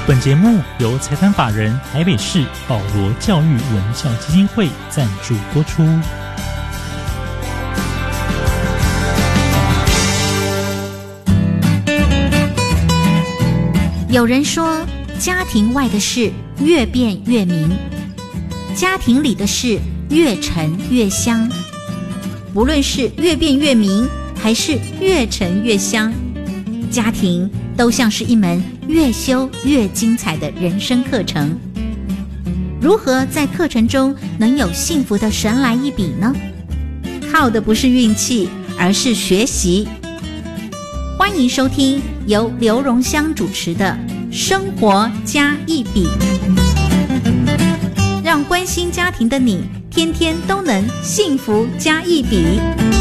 本节目由财团法人台北市保罗教育文教基金会赞助播出。 有人说，家庭外的事越变越明，家庭里的事越沉越香。不论是越变越明，还是越沉越香，家庭都像是一门越修越精彩的人生课程。如何在课程中能有幸福的神来一笔呢？靠的不是运气，而是学习。欢迎收听由刘荣香主持的《生活加一笔》，让关心家庭的你天天都能幸福加一笔。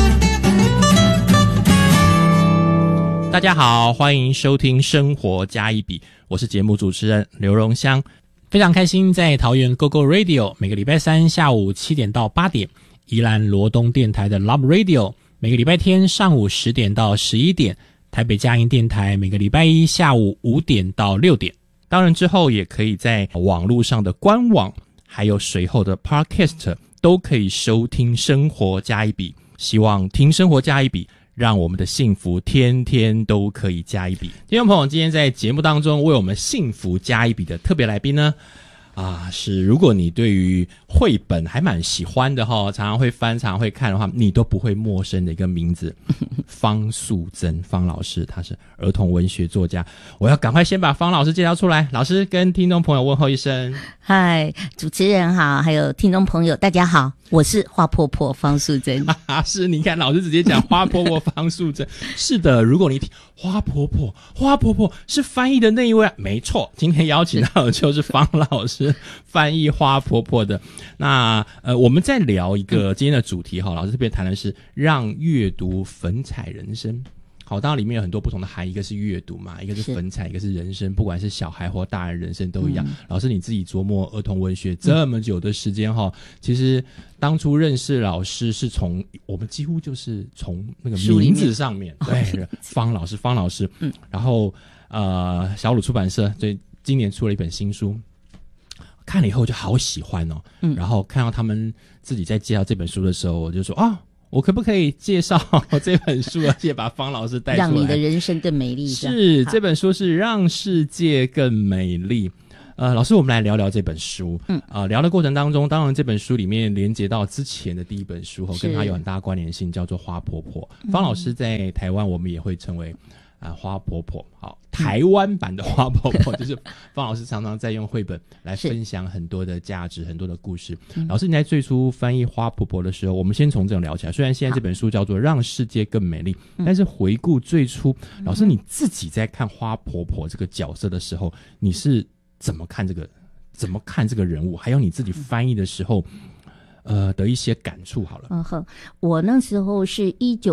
大家好，欢迎收听生活加一笔，我是节目主持人刘荣香。非常开心在桃园 GoGo Radio 每个礼拜三下午7点到8点，宜兰罗东电台的 Love Radio 每个礼拜天上午10点到11点，台北佳音电台每个礼拜一下午5点到6点。当然之后也可以在网络上的官网还有随后的 Podcast 都可以收听生活加一笔。希望听生活加一笔，让我们的幸福天天都可以加一笔。听众朋友，今天在节目当中为我们幸福加一笔的特别来宾呢，是如果你对于绘本还蛮喜欢的常常会翻常常会看的话，你都不会陌生的一个名字方素珍，方老师，他是儿童文学作家。我要赶快先把方老师介绍出来，老师跟听众朋友问候一声。 嗨，主持人好，还有听众朋友大家好，我是花婆婆方素珍。 是，你看老师直接讲花婆婆方素珍。是的，如果你听花婆婆是翻译的那一位没错，今天邀请到的就是方老师翻译花婆婆的。那我们在聊一个今天的主题老师特别谈的是让阅读粉彩人生。好，当然里面有很多不同的含义，一个是阅读嘛，一个是粉彩，一个是人生，不管是小孩或大人人生都一样。老师你自己琢磨儿童文学这么久的时间其实当初认识老师是从我们几乎就是从那个名字上面，对，方老师，然后小鲁出版社所以今年出了一本新书，看了以后就好喜欢然后看到他们自己在介绍这本书的时候，我就说我可不可以介绍这本书，而且把方老师带出来， 让你的人生更美丽。 是，这本书是让世界更美丽。老师，我们来聊聊这本书。聊的过程当中，当然这本书里面连接到之前的第一本书跟它有很大关联性，叫做花婆婆。方老师在台湾我们也会称为花婆婆。好，台湾版的花婆婆就是方老师常常在用绘本来分享很多的价值，很多的故事。老师你在最初翻译花婆婆的时候，我们先从这种聊起来。虽然现在这本书叫做让世界更美丽，但是回顾最初，老师你自己在看花婆婆这个角色的时候，你是怎么看这个人物，还有你自己翻译的时候的一些感触好了。 我那时候是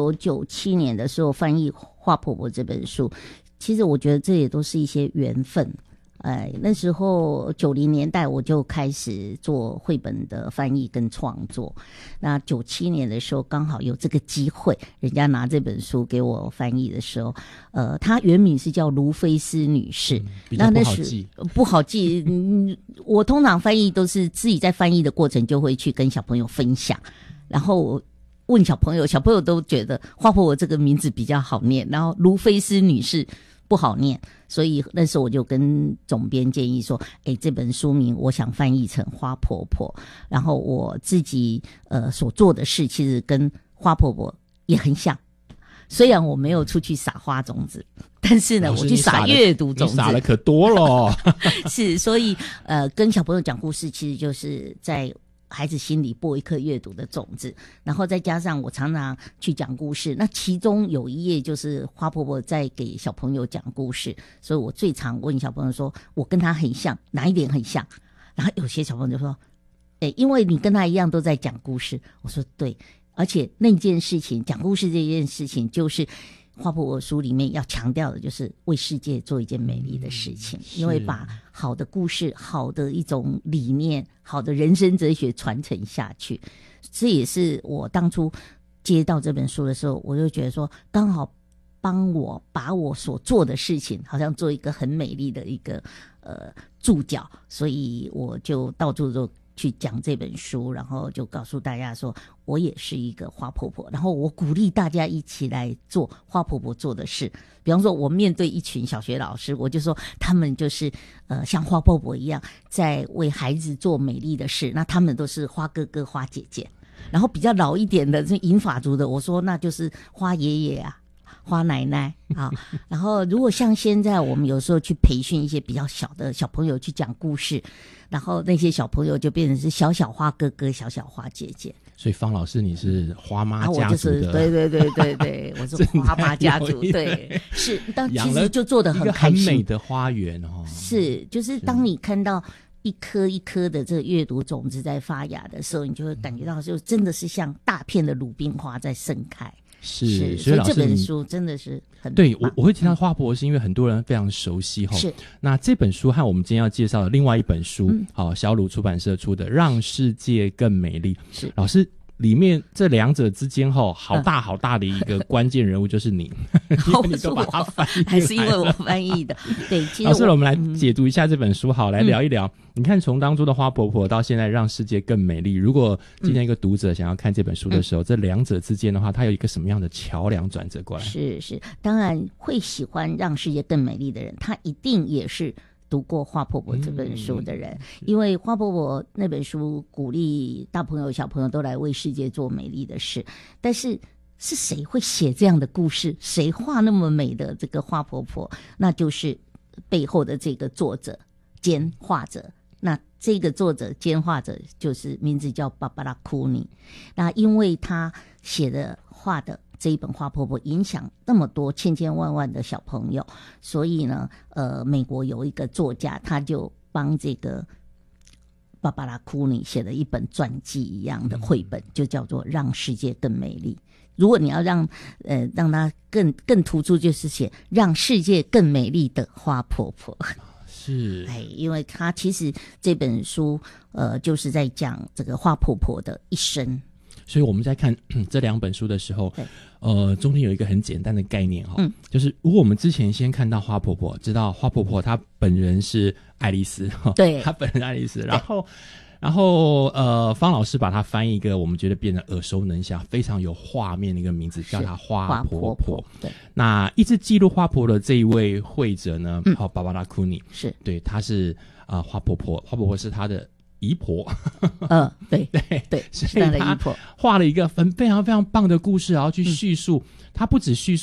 1997年的时候翻译花婆婆这本书，其实我觉得这也都是一些缘分。那时候90年代我就开始做绘本的翻译跟创作，那97年的时候刚好有这个机会，人家拿这本书给我翻译的时候，它原名是叫卢菲斯女士， 比较不好记。 我通常翻译都是自己在翻译的过程就会去跟小朋友分享，然后问小朋友都觉得花婆婆这个名字比较好念，然后卢菲斯女士不好念，所以那时候我就跟总编建议说，这本书名我想翻译成花婆婆，然后我自己所做的事其实跟花婆婆也很像，虽然我没有出去撒花种子，但是呢我去撒阅读种子， 你撒了可多了是，所以跟小朋友讲故事其实就是在孩子心里播一颗阅读的种子，然后再加上我常常去讲故事，那其中有一页就是花婆婆在给小朋友讲故事，所以我最常问小朋友说我跟他很像，哪一点很像，然后有些小朋友就说因为你跟他一样都在讲故事，我说对，而且那件事情讲故事这件事情就是花婆婆书里面要强调的，就是为世界做一件美丽的事情，因为把好的故事、好的一种理念、好的人生哲学传承下去。这也是我当初接到这本书的时候，我就觉得说刚好帮我把我所做的事情，好像做一个很美丽的一个注脚，所以我就到处都去讲这本书，然后就告诉大家说我也是一个花婆婆，然后我鼓励大家一起来做花婆婆做的事。比方说我面对一群小学老师，我就说他们就是像花婆婆一样在为孩子做美丽的事，那他们都是花哥哥花姐姐。然后比较老一点的银发族的，我说那就是花爷爷啊，花奶奶啊。然后如果像现在我们有时候去培训一些比较小的小朋友去讲故事，然后那些小朋友就变成是小小花哥哥小小花姐姐。 所以方老师你是花妈家族的， 我就是对，我是花妈家族，对，是，但其实就做得很开心， 一个很美的花园哦。 是，就是当你看到一颗一颗的这个阅读种子在发芽的时候，你就会感觉到就真的是像大片的鲁冰花在盛开。 是， 所以这本书真的是很对我会提到花婆婆，是因为很多人非常熟悉哈。 是， 那这本书和我们今天要介绍的另外一本书，好，小鲁出版社出的《让世界更美丽》。 是， 老师。里面这两者之间好大好大的一个关键人物就是你，因为你都把它翻译还是因为我翻译的。对，其实老师，我们来解读一下这本书，好，来聊一聊。你看，从当初的花婆婆到现在让世界更美丽，如果今天一个读者想要看这本书的时候，这两者之间的话，它有一个什么样的桥梁转折过来？是， 当然会喜欢让世界更美丽的人，他一定也是读过花婆婆这本书的人，因为花婆婆那本书鼓励大朋友小朋友都来为世界做美丽的事，但是谁会写这样的故事，谁画那么美的这个花婆婆，那就是背后的这个作者兼画者。那这个作者兼画者就是名字叫芭芭拉·库尼，那因为他写的画的这一本花婆婆影响那么多千千万万的小朋友，所以呢美国有一个作家，他就帮这个芭芭拉·库尼写了一本传记一样的绘本，就叫做《让世界更美丽》。如果你要让它更突出，就是写让世界更美丽的花婆婆。 是， 因为他其实这本书就是在讲这个花婆婆的一生。 所以我们在看这两本书的时候，中间有一个很简单的概念就是如果我们之前先看到花婆婆，知道花婆婆她本人是爱丽丝， 对， 她本人爱丽丝，然后方老师把它翻译一个我们觉得变得耳熟能详、非常有画面的一个名字，叫她花婆婆。 对，那一直记录花婆的这一位绘者呢，芭芭拉·库尼， 是对，她是花婆婆，花婆婆是她的姨婆， 对，是她的姨婆， 画了一个非常非常棒的故事，然后去叙述，她不只叙述